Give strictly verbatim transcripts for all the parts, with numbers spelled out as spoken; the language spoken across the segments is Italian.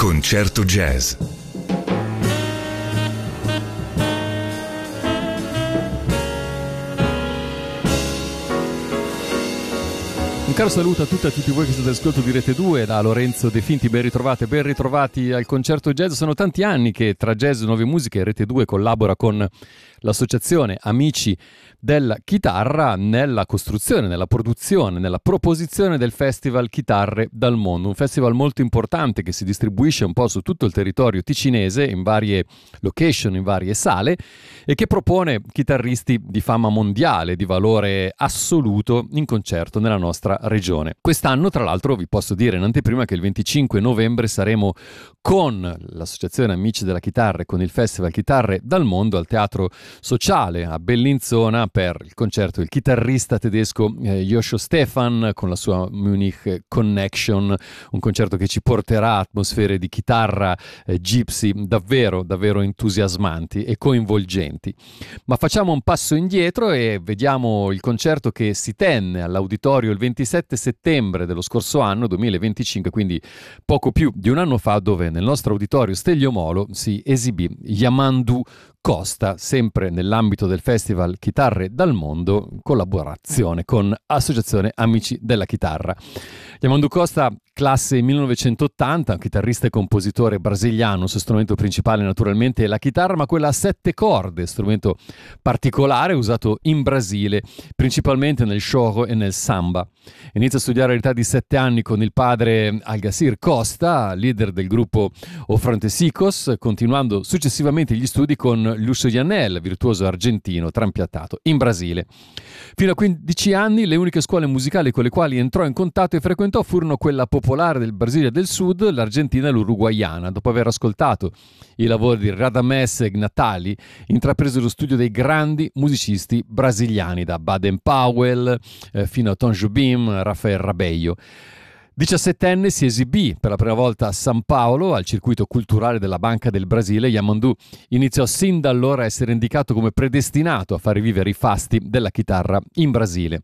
Concerto Jazz. Un caro saluto a tutte e a tutti voi che siete all'ascolto di Rete due, da Lorenzo De Finti, ben ritrovate, ben ritrovati al Concerto Jazz. Sono tanti anni che tra Jazz e Nuove Musiche Rete due collabora con l'associazione Amici della Chitarra nella costruzione, nella produzione, nella proposizione del Festival Chitarre dal Mondo, un festival molto importante che si distribuisce un po' su tutto il territorio ticinese, in varie location, in varie sale, e che propone chitarristi di fama mondiale, di valore assoluto in concerto nella nostra regione. Quest'anno, tra l'altro, vi posso dire in anteprima che il venticinque novembre saremo con l'associazione Amici della Chitarra e con il Festival Chitarre dal Mondo al Teatro Sociale a Bellinzona per il concerto del chitarrista tedesco eh, Joshua Stefan con la sua Munich Connection, un concerto che ci porterà atmosfere di chitarra eh, gypsy davvero, davvero entusiasmanti e coinvolgenti. Ma facciamo un passo indietro e vediamo il concerto che si tenne all'Auditorio il ventisette settembre dello scorso anno, duemilaventicinque, quindi poco più di un anno fa, dove nel nostro Auditorio Stelio Molo si esibì Yamandu Costa, sempre nell'ambito del Festival Chitarre dal Mondo, in collaborazione con Associazione Amici della Chitarra. Yamandu Costa, classe millenovecentottanta, un chitarrista e compositore brasiliano. Il suo strumento principale naturalmente è la chitarra, ma quella a sette corde, strumento particolare usato in Brasile, principalmente nel choro e nel samba. Inizia a studiare all'età di sette anni con il padre Algacir Costa, leader del gruppo O Frontesicos, continuando successivamente gli studi con Lucio Janel, virtuoso argentino trampiattato in Brasile. Fino a quindici anni le uniche scuole musicali con le quali entrò in contatto e frequentò furono quella popolare del Brasile del Sud, l'Argentina e l'Uruguayana. Dopo aver ascoltato i lavori di Radamés e Natali, intraprese lo studio dei grandi musicisti brasiliani, da Baden Powell eh, fino a Tom Jobim, Rafael Rabeio. diciassettenne si esibì per la prima volta a San Paolo, al circuito culturale della Banca del Brasile. Yamandu iniziò sin da allora a essere indicato come predestinato a far rivivere i fasti della chitarra in Brasile.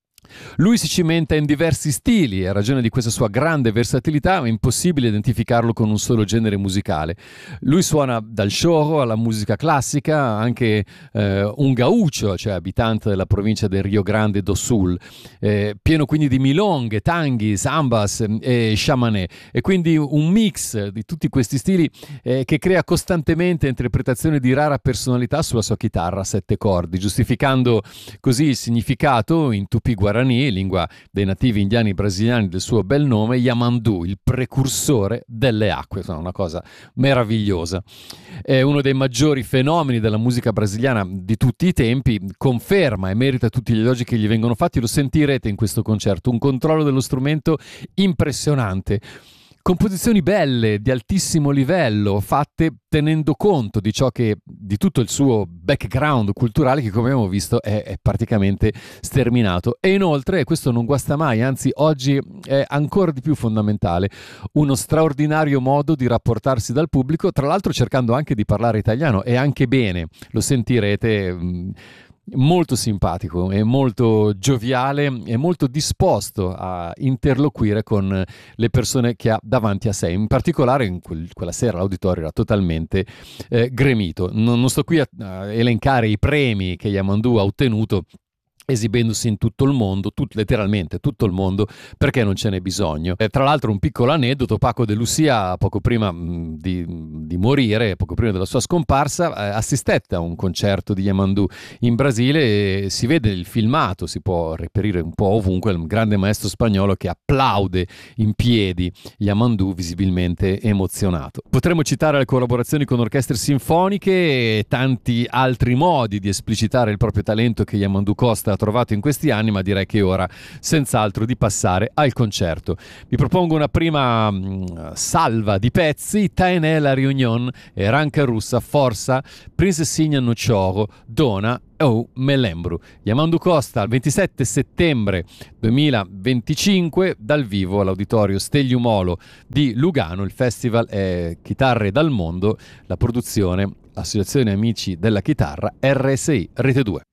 Lui si cimenta in diversi stili e a ragione di questa sua grande versatilità è impossibile identificarlo con un solo genere musicale. Lui suona dal choro alla musica classica, anche eh, un gaucho, cioè abitante della provincia del Rio Grande do Sul, eh, pieno quindi di milonghe, tanghi, sambas e chamanè, e quindi un mix di tutti questi stili eh, che crea costantemente interpretazioni di rara personalità sulla sua chitarra a sette cordi, giustificando così il significato in tupi-guarani, lingua dei nativi indiani brasiliani, del suo bel nome, Yamandu, il precursore delle acque. È una cosa meravigliosa. È uno dei maggiori fenomeni della musica brasiliana di tutti i tempi, conferma e merita tutti gli elogi che gli vengono fatti. Lo sentirete in questo concerto, un controllo dello strumento impressionante. Composizioni belle, di altissimo livello, fatte tenendo conto di ciò che, di tutto il suo background culturale, che come abbiamo visto è, è praticamente sterminato. E inoltre, e questo non guasta mai, anzi oggi è ancora di più fondamentale, uno straordinario modo di rapportarsi dal pubblico, tra l'altro cercando anche di parlare italiano, e anche bene, lo sentirete. Mh, molto simpatico, è molto gioviale, è molto disposto a interloquire con le persone che ha davanti a sé. In particolare in quel, quella sera l'auditorio era totalmente eh, gremito. Non, non sto qui a, a elencare i premi che Yamandu ha ottenuto esibendosi in tutto il mondo, tut, letteralmente tutto il mondo, perché non ce n'è bisogno. E tra l'altro un piccolo aneddoto: Paco de Lucia, poco prima mh, di, di morire, poco prima della sua scomparsa, eh, assistette a un concerto di Yamandu in Brasile, e si vede il filmato, si può reperire un po' ovunque, il grande maestro spagnolo che applaude in piedi Yamandu, visibilmente emozionato. Potremmo citare le collaborazioni con orchestre sinfoniche e tanti altri modi di esplicitare il proprio talento che Yamandu Costa ha trovato in questi anni, ma direi che è ora senz'altro di passare al concerto. Vi propongo una prima mh, salva di pezzi: Taené la Reunion, Ranca Russa, Forza, Princesinha no Choro, Dona o Me Lembro. Yamandu Costa, il ventisette settembre duemilaventicinque, dal vivo all'Auditorio Stelio Molo di Lugano. Il festival è Chitarre dal Mondo, la produzione Associazione Amici della Chitarra, R S I Rete due.